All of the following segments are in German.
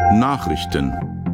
Nachrichten.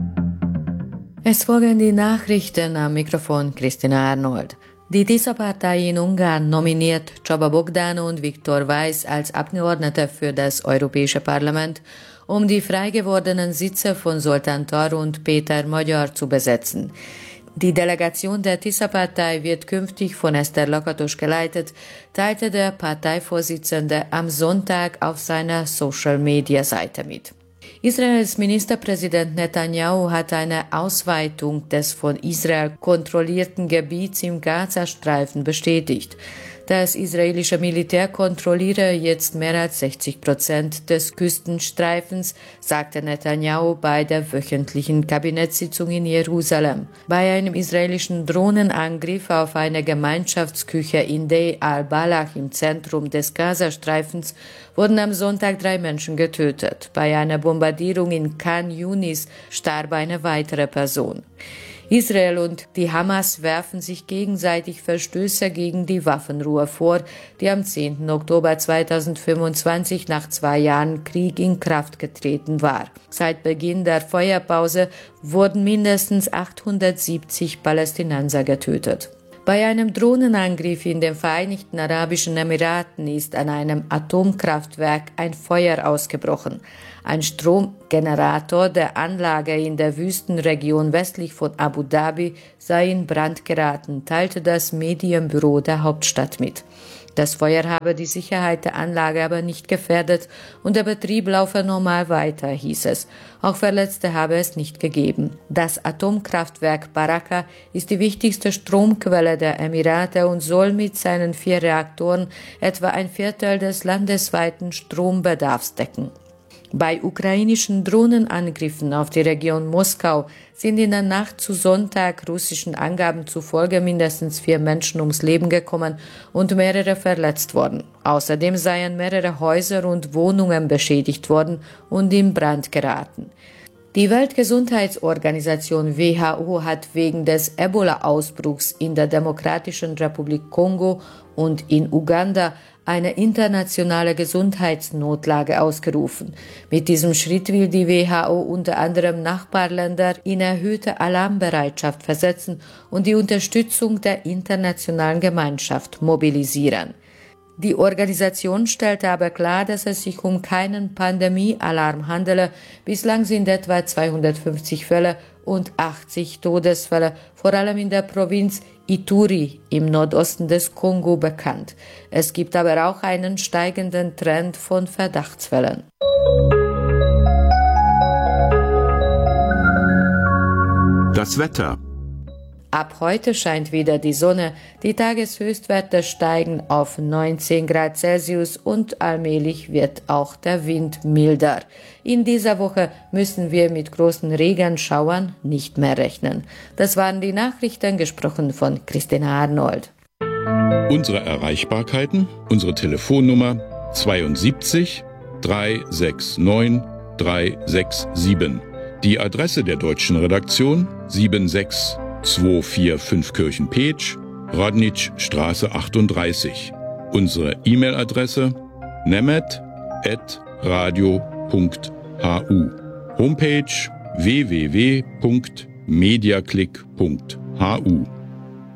Es folgen die Nachrichten, am Mikrofon Christina Arnold. Die TISA-Partei in Ungarn nominiert Csaba Bogdan und Viktor Weisz als Abgeordnete für das Europäische Parlament, um die frei gewordenen Sitze von Zoltán Tar und Péter Magyar zu besetzen. Die Delegation der TISA-Partei wird künftig von Eszter Lakatos geleitet, teilte der Parteivorsitzende am Sonntag auf seiner Social-Media-Seite mit. Israels Ministerpräsident Netanyahu hat eine Ausweitung des von Israel kontrollierten Gebiets im Gazastreifen bestätigt. Das israelische Militär kontrolliere jetzt mehr als 60% des Küstenstreifens, sagte Netanyahu bei der wöchentlichen Kabinettssitzung in Jerusalem. Bei einem israelischen Drohnenangriff auf eine Gemeinschaftsküche in Deir al-Balach im Zentrum des Gazastreifens wurden am Sonntag 3 Menschen getötet. Bei einer Bombardierung in Khan Yunis starb eine weitere Person. Israel und die Hamas werfen sich gegenseitig Verstöße gegen die Waffenruhe vor, die am 10. Oktober 2025 nach 2 Jahren Krieg in Kraft getreten war. Seit Beginn der Feuerpause wurden mindestens 870 Palästinenser getötet. Bei einem Drohnenangriff in den Vereinigten Arabischen Emiraten ist an einem Atomkraftwerk ein Feuer ausgebrochen. Ein Stromgenerator der Anlage in der Wüstenregion westlich von Abu Dhabi sei in Brand geraten, teilte das Medienbüro der Hauptstadt mit. Das Feuer habe die Sicherheit der Anlage aber nicht gefährdet und der Betrieb laufe normal weiter, hieß es. Auch Verletzte habe es nicht gegeben. Das Atomkraftwerk Baraka ist die wichtigste Stromquelle der Emirate und soll mit seinen 4 Reaktoren etwa ein Viertel des landesweiten Strombedarfs decken. Bei ukrainischen Drohnenangriffen auf die Region Moskau sind in der Nacht zu Sonntag russischen Angaben zufolge mindestens 4 Menschen ums Leben gekommen und mehrere verletzt worden. Außerdem seien mehrere Häuser und Wohnungen beschädigt worden und in Brand geraten. Die Weltgesundheitsorganisation WHO hat wegen des Ebola-Ausbruchs in der Demokratischen Republik Kongo und in Uganda eine internationale Gesundheitsnotlage ausgerufen. Mit diesem Schritt will die WHO unter anderem Nachbarländer in erhöhte Alarmbereitschaft versetzen und die Unterstützung der internationalen Gemeinschaft mobilisieren. Die Organisation stellte aber klar, dass es sich um keinen Pandemie-Alarm handele. Bislang sind etwa 250 Fälle und 80 Todesfälle, vor allem in der Provinz Ituri im Nordosten des Kongo, bekannt. Es gibt aber auch einen steigenden Trend von Verdachtsfällen. Das Wetter. Ab heute scheint wieder die Sonne, die Tageshöchstwerte steigen auf 19 Grad Celsius und allmählich wird auch der Wind milder. In dieser Woche müssen wir mit großen Regenschauern nicht mehr rechnen. Das waren die Nachrichten, gesprochen von Christina Arnold. Unsere Erreichbarkeiten, unsere Telefonnummer 72 369 367. Die Adresse der deutschen Redaktion 76245 Kirchenpeetsch, Radnitschstraße 38. Unsere E-Mail-Adresse nemet@radio.hu. Homepage www.mediaclick.hu.